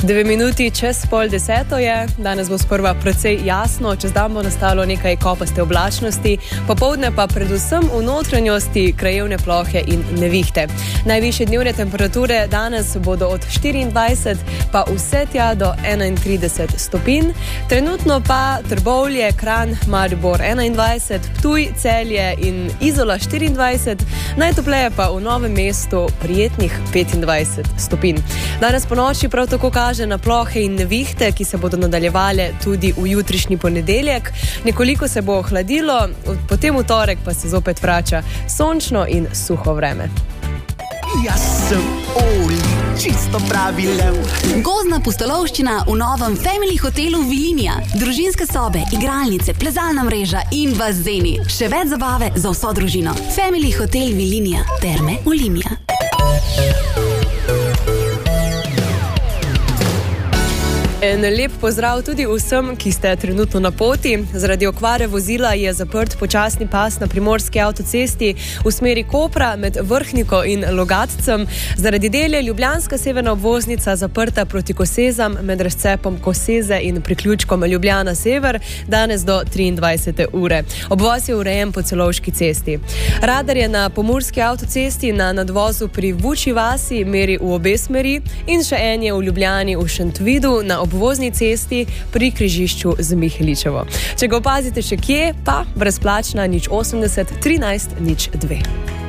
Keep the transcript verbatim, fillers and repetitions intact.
Dve minuti čez pol deseto je, danes bo sprva precej jasno, čez dan bo nastalo nekaj kopaste oblačnosti, popoldne pa predvsem v notranjosti krajevne plohe in nevihte. Najvišje dnevne temperature danes bodo od štiriindvajset pa vse tja do enaintrideset stopinj, trenutno pa Trbovlje, Kranj, Maribor enaindvajset, Ptuj, Celje in Izola štiriindvajset, najtopleje pa v Novem mestu prijetnih petindvajset stopinj. Danes po noči prav tako kaže na plohe in nevihte, ki se bodo nadaljevale tudi v jutrišnji ponedeljek. Nekoliko se bo ohladilo, potem v torek pa se zopet vrača sončno in suho vreme. Jaz sem Oli, čisto pravi lev. Gozdna pustolovščina v novem Family hotelu Vilinija. Družinske sobe, igralnice, plezalna mreža in bazeni. Še več zabave za vso družino. Family hotel Vilinija. Terme Olimia. En lep pozdrav tudi vsem, ki ste trenutno na poti. Zaradi okvare vozila je zaprt počasni pas na primorski avtocesti v smeri Kopra med Vrhniko in Logatcem. Zaradi del je ljubljanska severna obvoznica zaprta proti Kosezam med razcepom Koseze in priključkom Ljubljana Sever danes do triindvajsete ure. Obvoz je urejen po Celovški cesti. Radar je na pomurski avtocesti na nadvozu pri Vuči vasi meri v obe smeri in še en je v Ljubljani v Šentvidu na obvozni cesti pri križišču z Miheličevo. Če ga opazite še kje, pa brezplačna nič osemdeset trinajst nič dve.